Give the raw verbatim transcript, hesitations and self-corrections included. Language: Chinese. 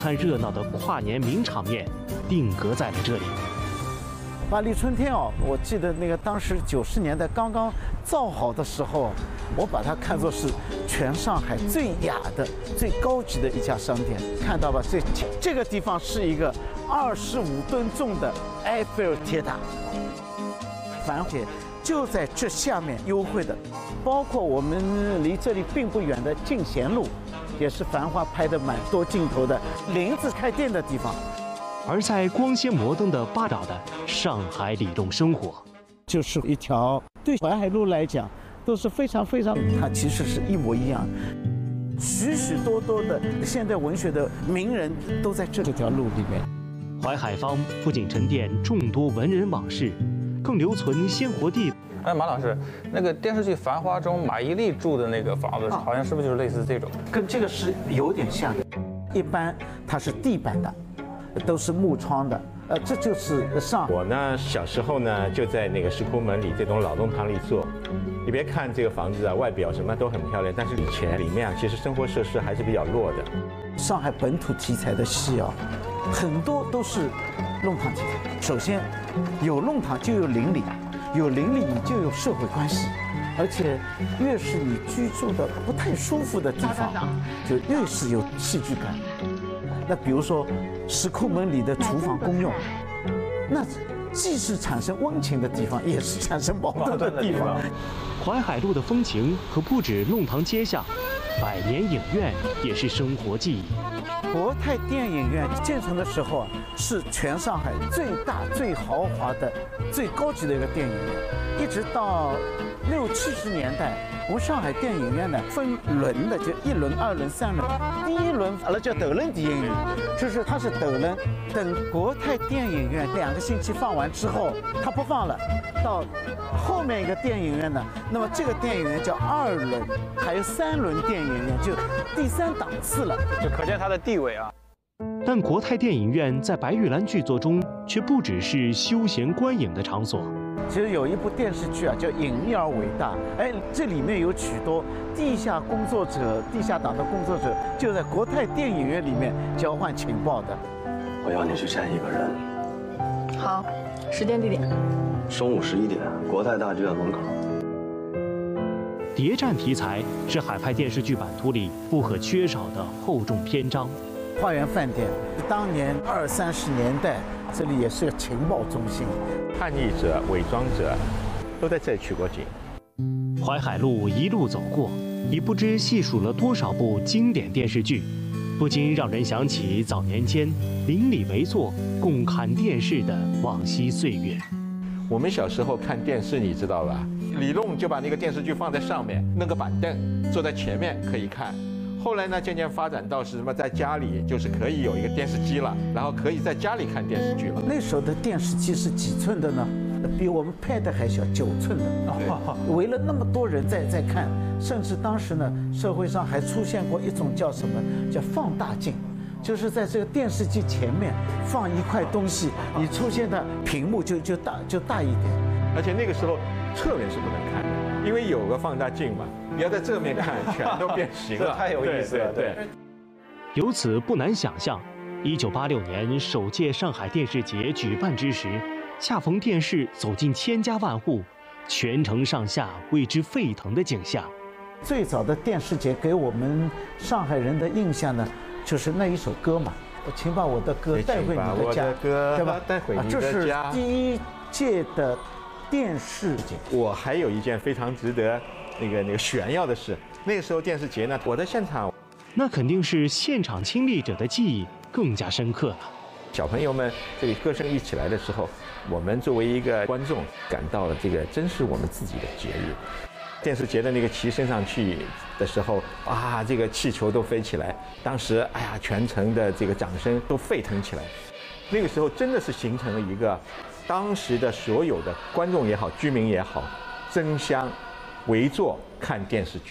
看热闹的跨年名场面定格在了这里。 巴黎春天哦，我记得那个当时九十年代刚刚造好的时候，我把它看作是全上海最雅的、最高级的一家商店。看到吧，这这个地方是一个二十五吨重的埃菲尔铁塔，繁华就在这下面优惠的，包括我们离这里并不远的进贤路，也是繁华拍的蛮多镜头的林子开店的地方。 而在光鲜摩登的八岛的上海里弄生活， 就是一条对淮海路来讲都是非常非常，它其实是一模一样。许许多多的现代文学的名人都在这条路里面。 淮海坊不仅沉淀众多文人往事，更留存鲜活地。 哎，马老师，那个电视剧《繁花》中马伊琍住的那个房子，好像是不是就是类似这种？ 跟这个是有点像的。一般它是地板的，都是木窗的。呃，这就是上。 我呢，小时候呢就在那个石库门里这栋老弄堂里做。你别看这个房子啊，外表什么都很漂亮，但是以前里面啊，其实生活设施还是比较弱的。 上海本土题材的戏啊，很多都是弄堂题材。首先，有弄堂就有邻里，有邻里你就有社会关系，而且越是你居住的不太舒服的地方，就越是有戏剧感。那比如说石库门里的厨房公用，那既是产生温情的地方，也是产生矛盾的地方。 淮海路的风情可不止弄堂街巷，百年影院也是生活记忆。 国泰电影院建成的时候啊，是全上海最大、最豪华的、最高级的一个电影院。一直到六七十年代，我们上海电影院呢分轮的，就一轮、二轮、三轮。第一轮完了叫斗轮电影院，就是它是斗轮。等国泰电影院两个星期放完之后，它不放了，到后面一个电影院呢，那么这个电影院叫二轮，还有三轮电影院，就第三档次了， 就可见它的地位啊。 但国泰电影院在白玉兰剧作中却不只是休闲观影的场所。 其实有一部电视剧啊，叫《隐秘而伟大》，哎，这里面有许多地下工作者、地下党的工作者，就在国泰电影院里面交换情报的。 我要你去见一个人。 好，时间地点。 中午十一点，国泰大剧院门口。 谍战题材是海派电视剧版图里不可缺少的厚重篇章。 花园饭店，当年二三十年代，这里也是个情报中心。 叛逆者、伪装者都在这里取过景。 淮海路一路走过，已不知细数了多少部经典电视剧，不禁让人想起早年间邻里围坐共看电视的往昔岁月。 我们小时候看电视，你知道吧？李弄就把那个电视剧放在上面，弄个板凳，坐在前面可以看。后来呢，渐渐发展到是什么，在家里就是可以有一个电视机了，然后可以在家里看电视剧了。 那时候的电视机是几寸的呢？比我们 Pad 还小，九寸的。围了那么多人在在看，甚至当时呢，社会上还出现过一种叫什么，叫放大镜，就是在这个电视机前面放一块东西，你出现的屏幕就就大就大一点。 而且那个时候侧面是不能看的，因为有个放大镜嘛，你要在正面看，全都变形了， 太有意思了。对，对由此不难想象，一九八六年首届上海电视节举办之时，恰逢电视走进千家万户，全城上下为之沸腾的景象。 最早的电视节给我们上海人的印象呢，就是那一首歌嘛，请把我的歌带回你的家，对吧？ 带回你的家。 这是第一届的电视节。 我还有一件非常值得那个那个炫耀的事，那个时候电视节呢，我在现场， 那肯定是现场亲历者的记忆更加深刻了。 小朋友们这里歌声一起来的时候，我们作为一个观众感到了这个真是我们自己的节日。电视节的那个旗升上去的时候，啊，这个气球都飞起来，当时哎呀，全城的这个掌声都沸腾起来。那个时候真的是形成了一个当时的所有的观众也好，居民也好，争相围坐看电视剧。